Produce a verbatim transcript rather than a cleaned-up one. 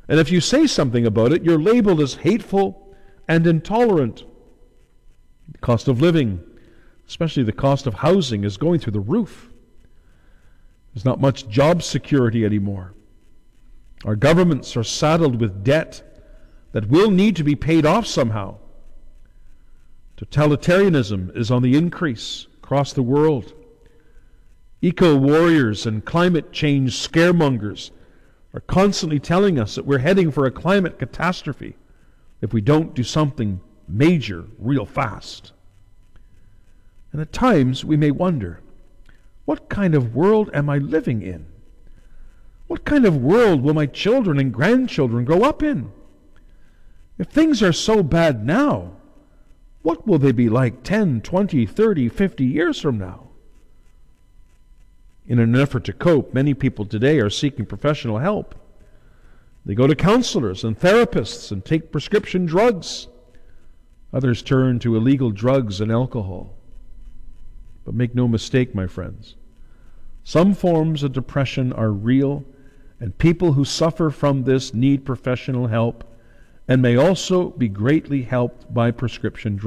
And if you say something about it, you're labeled as hateful and intolerant. The cost of living, especially the cost of housing, is going through the roof. There's not much job security anymore. Our governments are saddled with debt that will need to be paid off somehow. Totalitarianism is on the increase across the world. Eco-warriors and climate change scaremongers are constantly telling us that we're heading for a climate catastrophe if we don't do something major real fast. And at times we may wonder, what kind of world am I living in? What kind of world will my children and grandchildren grow up in? If things are so bad now, what will they be like ten, twenty, thirty, fifty years from now? In an effort to cope, many people today are seeking professional help. They go to counselors and therapists and take prescription drugs. Others turn to illegal drugs and alcohol. But make no mistake, my friends, some forms of depression are real, and people who suffer from this need professional help and may also be greatly helped by prescription drugs.